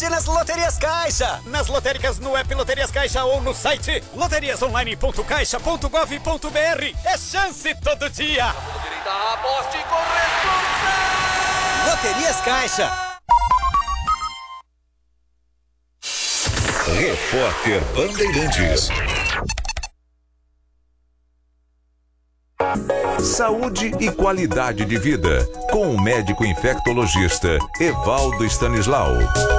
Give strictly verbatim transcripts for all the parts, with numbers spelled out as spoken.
sorte nas Loterias Caixa. Nas lotéricas, no app Loterias Caixa ou no site loterias online ponto caixa ponto gov ponto br. É chance todo dia. Aposte com responsabilidade. Loterias Caixa. Repórter Bandeirantes. Saúde e qualidade de vida, com o médico infectologista Evaldo Stanislau.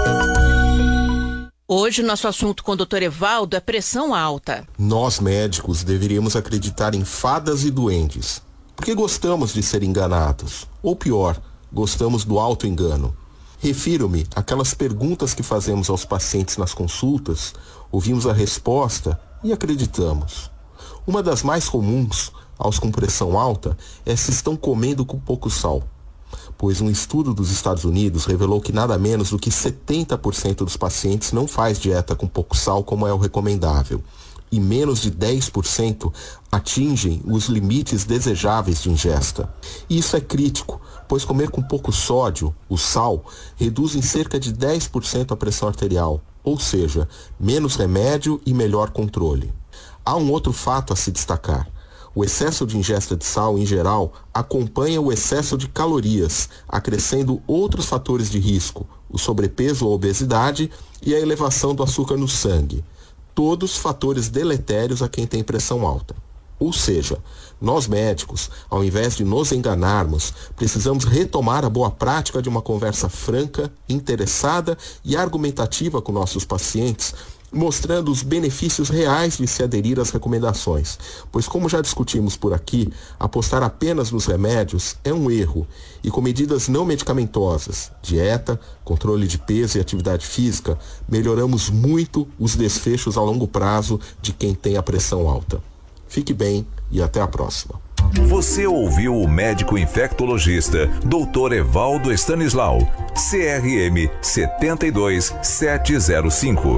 Hoje, nosso assunto com o doutor Evaldo é pressão alta. Nós, médicos, deveríamos acreditar em fadas e duendes, porque gostamos de ser enganados. Ou pior, gostamos do auto-engano. Refiro-me àquelas perguntas que fazemos aos pacientes nas consultas, ouvimos a resposta e acreditamos. Uma das mais comuns aos com pressão alta é se estão comendo com pouco sal, pois um estudo dos Estados Unidos revelou que nada menos do que setenta por cento dos pacientes não faz dieta com pouco sal como é o recomendável, e menos de dez por cento atingem os limites desejáveis de ingesta. E isso é crítico, pois comer com pouco sódio, o sal, reduz em cerca de dez por cento a pressão arterial, ou seja, menos remédio e melhor controle. Há um outro fato a se destacar. O excesso de ingesta de sal, em geral, acompanha o excesso de calorias, acrescendo outros fatores de risco, o sobrepeso ou obesidade e a elevação do açúcar no sangue. Todos fatores deletérios a quem tem pressão alta. Ou seja, nós médicos, ao invés de nos enganarmos, precisamos retomar a boa prática de uma conversa franca, interessada e argumentativa com nossos pacientes, mostrando os benefícios reais de se aderir às recomendações. Pois, como já discutimos por aqui, apostar apenas nos remédios é um erro, e com medidas não medicamentosas, dieta, controle de peso e atividade física, melhoramos muito os desfechos a longo prazo de quem tem a pressão alta. Fique bem e até a próxima. Você ouviu o médico infectologista doutor Evaldo Stanislau, C R M sete dois sete zero cinco.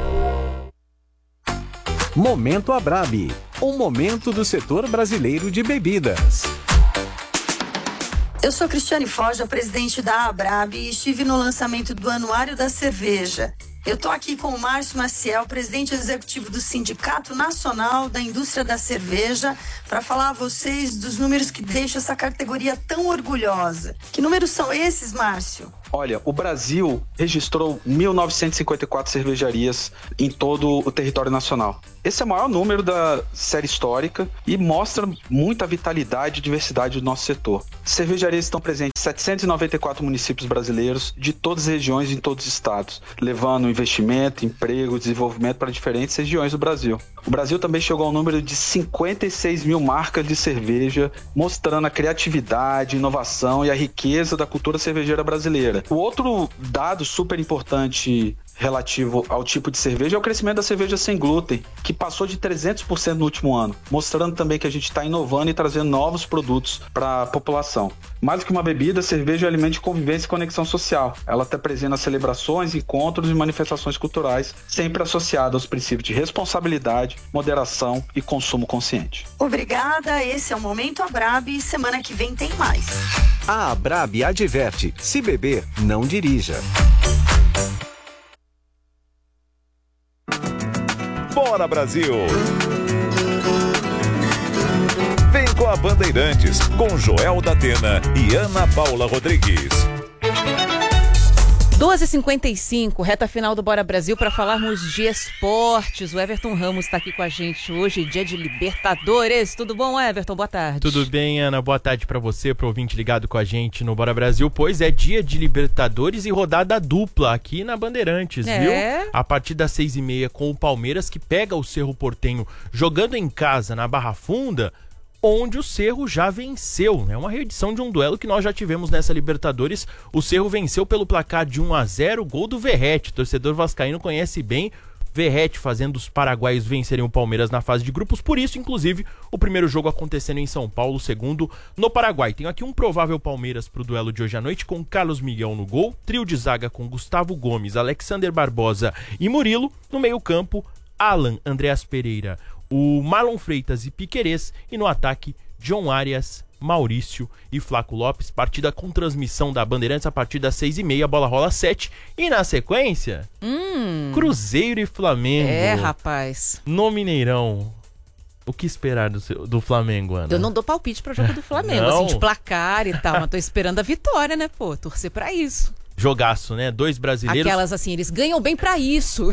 Momento Abrabi, um momento do setor brasileiro de bebidas. Eu sou Cristiane Foja, presidente da Abrabi, e estive no lançamento do Anuário da Cerveja. Eu estou aqui com o Márcio Maciel, presidente executivo do Sindicato Nacional da Indústria da Cerveja, para falar a vocês dos números que deixam essa categoria tão orgulhosa. Que números são esses, Márcio? Olha, o Brasil registrou mil novecentas e cinquenta e quatro cervejarias em todo o território nacional. Esse é o maior número da série histórica e mostra muita vitalidade e diversidade do nosso setor. Cervejarias estão presentes em setecentos e noventa e quatro municípios brasileiros de todas as regiões e em todos os estados, levando investimento, emprego, desenvolvimento para diferentes regiões do Brasil. O Brasil também chegou ao número de cinquenta e seis mil marcas de cerveja, mostrando a criatividade, inovação e a riqueza da cultura cervejeira brasileira. O outro dado super importante relativo ao tipo de cerveja é o crescimento da cerveja sem glúten, que passou de trezentos por cento no último ano, mostrando também que a gente está inovando e trazendo novos produtos para a população. Mais do que uma bebida, a cerveja é um alimento de convivência e conexão social. Ela está presente nas celebrações, encontros e manifestações culturais, sempre associada aos princípios de responsabilidade, moderação e consumo consciente. Obrigada, esse é o Momento Abrabi e semana que vem tem mais. A Abrabi adverte: se beber, não dirija. Bora, Brasil! Vem com a Bandeirantes, com Joel da Atena e Ana Paula Rodrigues. doze e cinquenta e cinco, reta final do Bora Brasil para falarmos de esportes. O Everton Ramos está aqui com a gente hoje, dia de Libertadores. Tudo bom, Everton? Boa tarde. Tudo bem, Ana? Boa tarde para você, pro ouvinte ligado com a gente no Bora Brasil, pois é dia de Libertadores e rodada dupla aqui na Bandeirantes, é. viu? A partir das seis e meia com o Palmeiras, que pega o Cerro Porteño jogando em casa na Barra Funda, onde o Cerro já venceu. É uma reedição de um duelo que nós já tivemos nessa Libertadores. O Cerro venceu pelo placar de um a zero, gol do Verratti. O torcedor vascaíno conhece bem Verratti, fazendo os paraguaios vencerem o Palmeiras na fase de grupos. Por isso, inclusive, o primeiro jogo acontecendo em São Paulo, o segundo no Paraguai. Tenho aqui um provável Palmeiras para o duelo de hoje à noite, com Carlos Miguel no gol, trio de zaga com Gustavo Gomes, Alexander Barbosa e Murilo. No meio campo, Alan, Andreas Pereira, o Marlon Freitas e Piquerez, e no ataque, John Arias Maurício e Flaco Lopes. Partida com transmissão da Bandeirantes a partir das seis e meia, a bola rola sete. E na sequência, hum. Cruzeiro e Flamengo. É, rapaz. No Mineirão. O que esperar do, seu, do Flamengo, Ana? Eu não dou palpite para o jogo do Flamengo, Não. assim, de placar e tal, mas tô esperando a vitória, né, pô? Torcer pra isso. Jogaço, né? Dois brasileiros... Aquelas assim, eles ganham bem pra isso.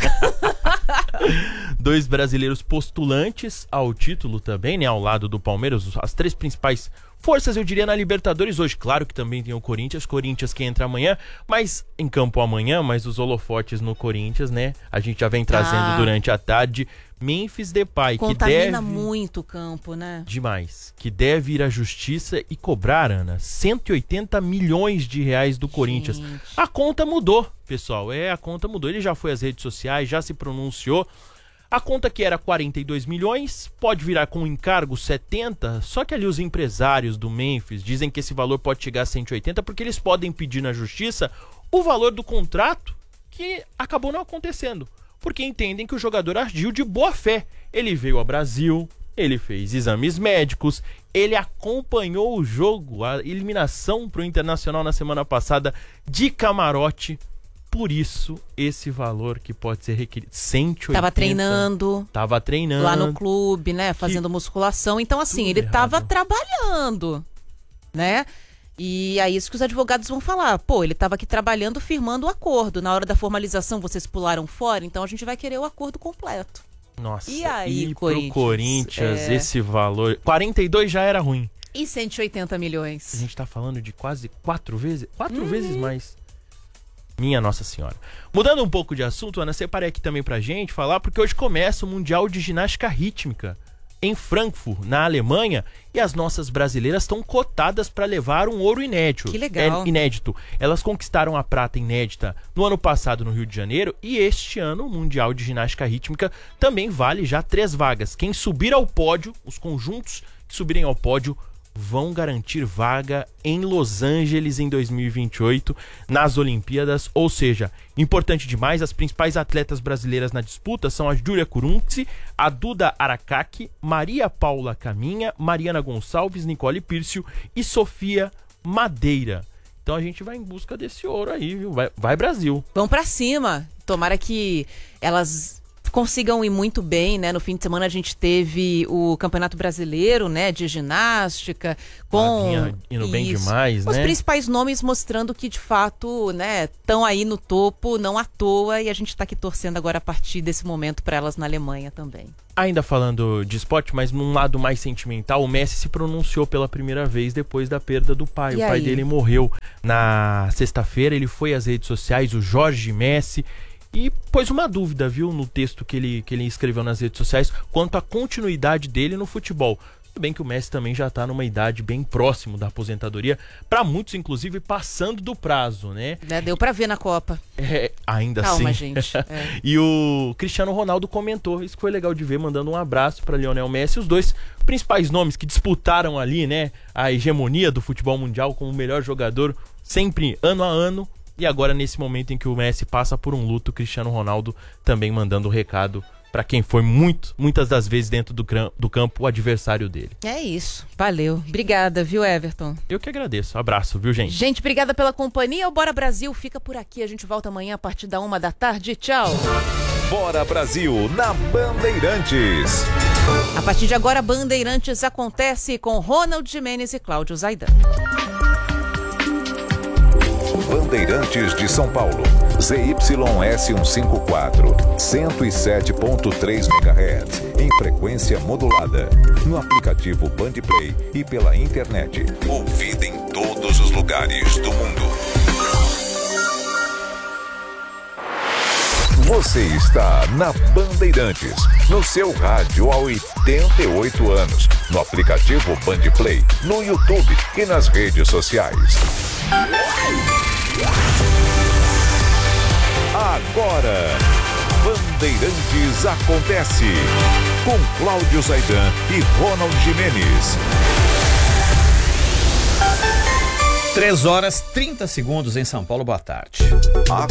Dois brasileiros postulantes ao título também, né? Ao lado do Palmeiras, as três principais forças, eu diria, na Libertadores hoje. Claro que também tem o Corinthians, Corinthians que entra amanhã, mas em campo amanhã, mas os holofotes no Corinthians, né? A gente já vem trazendo Ah. durante a tarde. Memphis Depay, que Contamina deve... muito o campo, né? Demais. Que deve ir à justiça e cobrar, Ana, cento e oitenta milhões de reais do Corinthians. Gente. A conta mudou, pessoal. É, a conta mudou. Ele já foi às redes sociais, já se pronunciou. A conta que era quarenta e dois milhões pode virar com encargo setenta, só que ali os empresários do Memphis dizem que esse valor pode chegar a cento e oitenta porque eles podem pedir na justiça o valor do contrato que acabou não acontecendo. Porque entendem que o jogador agiu de boa fé. Ele veio ao Brasil, ele fez exames médicos, ele acompanhou o jogo, a eliminação para o Internacional na semana passada de camarote. Por isso, esse valor que pode ser requerido, cento e oitenta. Tava treinando. Tava treinando. Lá no clube, né? Fazendo musculação. Então, assim, Tudo ele errado. tava trabalhando, né? E é isso que os advogados vão falar. Pô, ele tava aqui trabalhando, firmando o acordo. Na hora da formalização, vocês pularam fora, então a gente vai querer o acordo completo. Nossa, E aí, e Corinthians? pro Corinthians, É. esse valor... quarenta e dois já era ruim. E cento e oitenta A milhões. gente tá falando de quase quatro vezes, quatro vezes mais. Minha Nossa Senhora. Mudando um pouco de assunto, Ana, separei aqui também pra gente falar, porque hoje começa o Mundial de Ginástica Rítmica em Frankfurt, na Alemanha, e as nossas brasileiras estão cotadas para levar um ouro inédito. Que legal. É inédito. Elas conquistaram a prata inédita no ano passado no Rio de Janeiro, e este ano o Mundial de Ginástica Rítmica também vale já três vagas. Quem subir ao pódio, os conjuntos que subirem ao pódio, vão garantir vaga em Los Angeles em dois mil e vinte e oito nas Olimpíadas, ou seja, importante demais, as principais atletas brasileiras na disputa são a Júlia Kurunzi, a Duda Aracaki, Maria Paula Caminha, Mariana Gonçalves, Nicole Pírcio e Sofia Madeira. Então a gente vai em busca desse ouro aí, viu? Vai, vai Brasil. Vão pra cima. Tomara que elas consigam ir muito bem, né? No fim de semana a gente teve o Campeonato Brasileiro, né? De ginástica, com... Flavinha indo bem Isso. demais, Os né? principais nomes mostrando que, de fato, né? Estão aí no topo, não à toa, e a gente tá aqui torcendo agora a partir desse momento para elas na Alemanha também. Ainda falando de esporte, mas num lado mais sentimental, o Messi se pronunciou pela primeira vez depois da perda do pai. E o pai aí? dele morreu na sexta-feira, ele foi às redes sociais, o Jorge Messi, e pôs uma dúvida, viu, no texto que ele, que ele escreveu nas redes sociais, quanto à continuidade dele no futebol. Tudo bem que o Messi também já tá numa idade bem próximo da aposentadoria, para muitos, inclusive, passando do prazo, né? Né? Deu pra ver na Copa. É, ainda Calma, assim. gente. É. E o Cristiano Ronaldo comentou, isso que foi legal de ver, mandando um abraço para Lionel Messi, os dois principais nomes que disputaram ali, né, a hegemonia do futebol mundial como o melhor jogador, sempre ano a ano. E agora, nesse momento em que o Messi passa por um luto, o Cristiano Ronaldo também mandando um recado para quem foi muito, muitas das vezes dentro do, do campo o adversário dele. É isso. Valeu. Obrigada, viu, Everton? Eu que agradeço. Abraço, viu, gente? Gente, obrigada pela companhia. O Bora Brasil fica por aqui. A gente volta amanhã a partir da uma da tarde. Tchau. Bora Brasil na Bandeirantes. A partir de agora, Bandeirantes acontece com Ronald Gimenez e Cláudio Zaidan. Bandeirantes de São Paulo, Z Y S cento e cinquenta e quatro, cento e sete ponto três megahertz, em frequência modulada, no aplicativo Bandplay e pela internet. Ouvida em todos os lugares do mundo. Você está na Bandeirantes, no seu rádio há oitenta e oito anos, no aplicativo Bandplay, no YouTube e nas redes sociais. Agora, Bandeirantes acontece com Cláudio Zaidan e Ronald Gimenez. três horas, trinta segundos em São Paulo. Boa tarde.